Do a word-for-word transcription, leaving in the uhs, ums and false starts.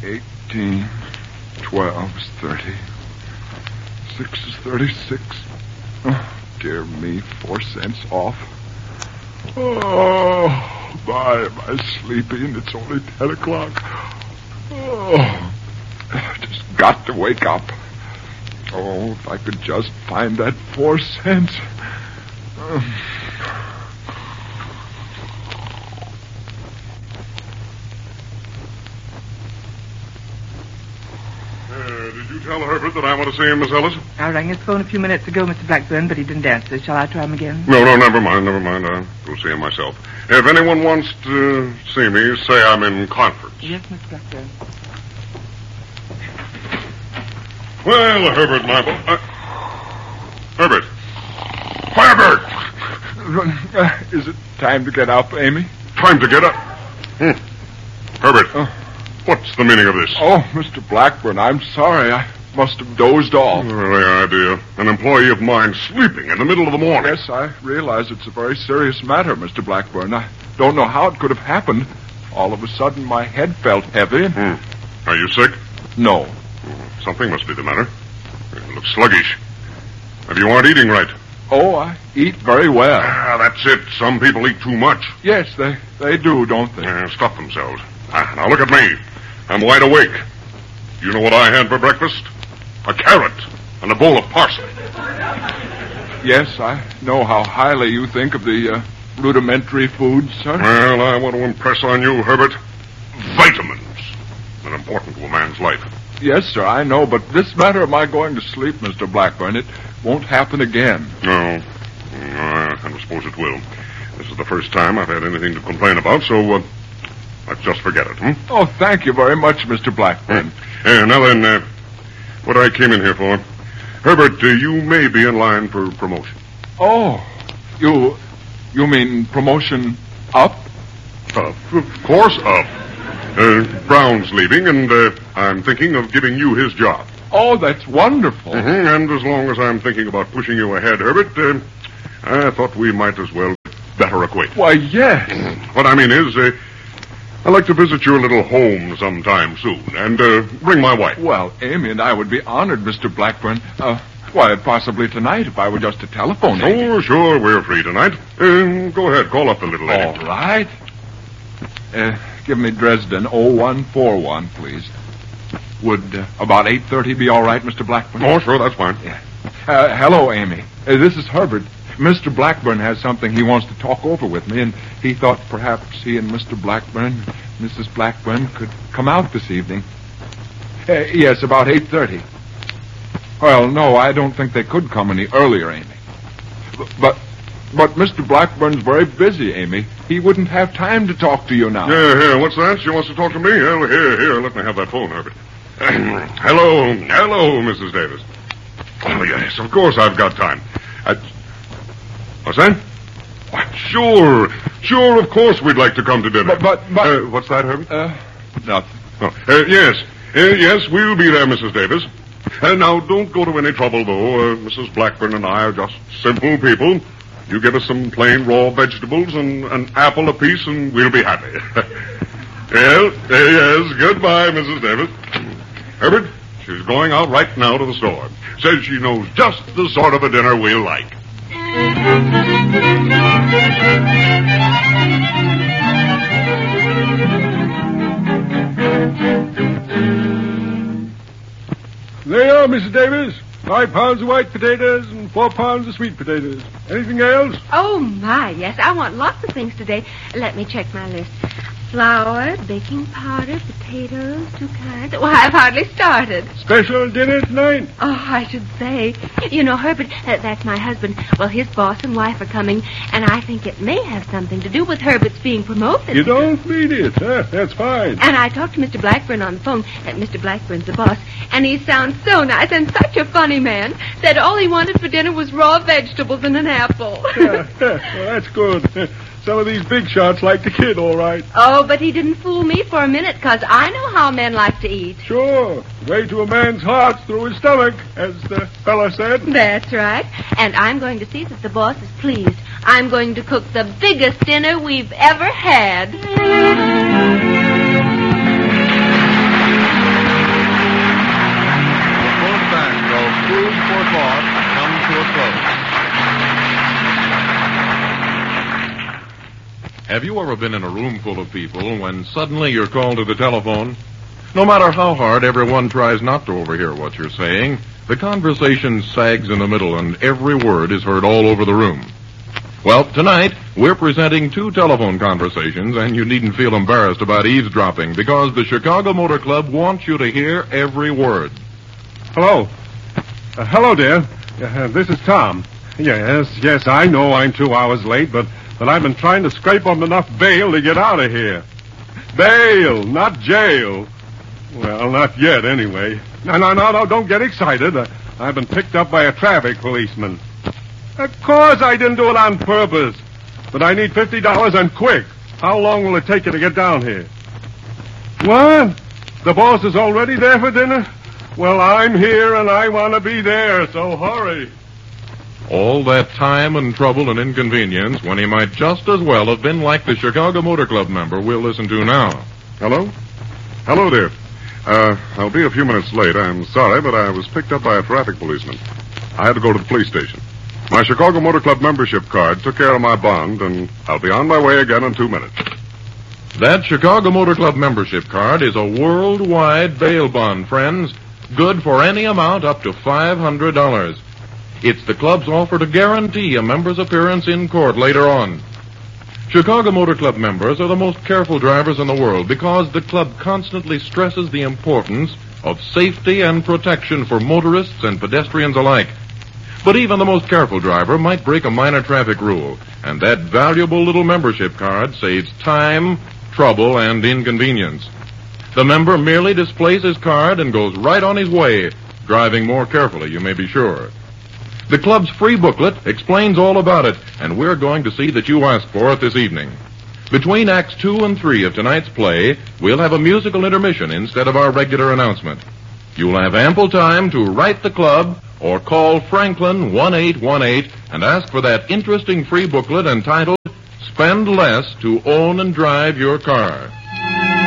Eighteen. Twelve is thirty. Six is thirty-six. Oh, dear me, four cents off. Oh, my, am I sleepy and it's only ten o'clock. Oh, just got to wake up. Oh, if I could just find that four cents. Um. Did you tell Herbert that I want to see him, Miss Ellis? I rang his phone a few minutes ago, Mister Blackburn, but he didn't answer. Shall I try him again? No, no, never mind, never mind. I'll go see him myself. If anyone wants to see me, say I'm in conference. Yes, Mister Blackburn. Well, Herbert, my boy... Uh, Herbert. Herbert! Uh, is it time to get up, Amy? Time to get up? Hmm. Herbert, oh. What's the meaning of this? Oh, Mister Blackburn, I'm sorry. I must have dozed off. Really, idea. An employee of mine sleeping in the middle of the morning. Yes, I realize it's a very serious matter, Mister Blackburn. I don't know how it could have happened. All of a sudden, my head felt heavy. Hmm. Are you sick? No. Something must be the matter. You look sluggish. Maybe you aren't eating right. Oh, I eat very well. Ah, that's it. Some people eat too much. Yes, they, they do, don't they? Uh, stuff themselves. Ah, now look at me. I'm wide awake. You know what I had for breakfast? A carrot and a bowl of parsley. Yes, I know how highly you think of the uh, rudimentary foods, sir. Well, I want to impress on you, Herbert, vitamins are important to a man's life. Yes, sir, I know, but this matter of my going to sleep, Mister Blackburn, it won't happen again. No, I don't suppose it will. This is the first time I've had anything to complain about, so uh, let's just forget it, hmm? Oh, thank you very much, Mister Blackburn. Hmm. Uh, now then, uh, what I came in here for, Herbert, uh, you may be in line for promotion. Oh, you, you mean promotion up? Up, of course up. Uh, Brown's leaving, and uh, I'm thinking of giving you his job. Oh, that's wonderful. Mm-hmm. And as long as I'm thinking about pushing you ahead, Herbert, uh, I thought we might as well get better acquainted. Why, yes. What I mean is, uh, I'd like to visit your little home sometime soon, and uh, bring my wife. Well, Amy and I would be honored, Mister Blackburn. Uh, why, possibly tonight, if I were just to telephone you. Oh, sure, we're free tonight. Uh, go ahead, call up the little lady. All right. Uh, give me Dresden oh one four one, please. Would uh, about eight thirty be all right, Mister Blackburn? Oh, sure, that's fine. Yeah. Uh, hello, Amy. Uh, this is Herbert. Mister Blackburn has something he wants to talk over with me, and he thought perhaps he and Mister Blackburn, Missus Blackburn, could come out this evening. Uh, yes, about eight thirty. Well, no, I don't think they could come any earlier, Amy. But, but Mister Blackburn's very busy, Amy. He wouldn't have time to talk to you now. Yeah, here, what's that? She wants to talk to me? Well, here, here, let me have that phone, Herbert. hello, hello, Missus Davis. Oh, yes, of course I've got time. I... What's that? Why, sure, sure, of course we'd like to come to dinner. But, but, but... Uh, what's that, Herbert? Uh, nothing. Oh, uh, yes, uh, yes, we'll be there, Missus Davis. Uh, now, don't go to any trouble, though. Uh, Missus Blackburn and I are just simple people. You give us some plain raw vegetables and an apple apiece, and we'll be happy. Well, uh, yes, goodbye, Missus Davis. Herbert, she's going out right now to the store. Says she knows just the sort of a dinner we'll like. There you are, Missus Davis. Five pounds of white potatoes and four pounds of sweet potatoes. Anything else? Oh, my, yes. I want lots of things today. Let me check my list. Flour, baking powder, potatoes, two kinds. Well, I've hardly started. Special dinner tonight? Oh, I should say. You know, Herbert, uh, that's my husband. Well, his boss and wife are coming, and I think it may have something to do with Herbert's being promoted. You don't mean it, huh? That's fine. And I talked to Mister Blackburn on the phone. Uh, Mister Blackburn's the boss, and he sounds so nice and such a funny man. Said all he wanted for dinner was raw vegetables and an apple. yeah, yeah. Well, that's good. Some of these big shots like to kid, all right. Oh, but he didn't fool me for a minute, because I know how men like to eat. Sure. Way to a man's heart's through his stomach, as the fella said. That's right. And I'm going to see that the boss is pleased. I'm going to cook the biggest dinner we've ever had. Have you ever been in a room full of people when suddenly you're called to the telephone? No matter how hard everyone tries not to overhear what you're saying, the conversation sags in the middle and every word is heard all over the room. Well, tonight, we're presenting two telephone conversations, and you needn't feel embarrassed about eavesdropping, because the Chicago Motor Club wants you to hear every word. Hello. Uh, hello, dear. Uh, this is Tom. Yes, yes, I know I'm two hours late, but, but I've been trying to scrape up enough bail to get out of here. Bail, not jail. Well, not yet, anyway. No, no, no, no, don't get excited. Uh, I've been picked up by a traffic policeman. Of course I didn't do it on purpose. But I need fifty dollars and quick. How long will it take you to get down here? What? The boss is already there for dinner? Well, I'm here and I want to be there, so hurry. All that time and trouble and inconvenience when he might just as well have been like the Chicago Motor Club member we'll listen to now. Hello? Hello there. Uh, I'll be a few minutes late. I'm sorry, but I was picked up by a traffic policeman. I had to go to the police station. My Chicago Motor Club membership card took care of my bond, and I'll be on my way again in two minutes. That Chicago Motor Club membership card is a worldwide bail bond, friends. Good for any amount up to five hundred dollars. It's the club's offer to guarantee a member's appearance in court later on. Chicago Motor Club members are the most careful drivers in the world because the club constantly stresses the importance of safety and protection for motorists and pedestrians alike. But even the most careful driver might break a minor traffic rule, and that valuable little membership card saves time, trouble, and inconvenience. The member merely displays his card and goes right on his way, driving more carefully, you may be sure. The club's free booklet explains all about it, and we're going to see that you ask for it this evening. Between Acts two and three of tonight's play, we'll have a musical intermission instead of our regular announcement. You'll have ample time to write the club or call Franklin one eight one eight and ask for that interesting free booklet entitled Spend Less to Own and Drive Your Car.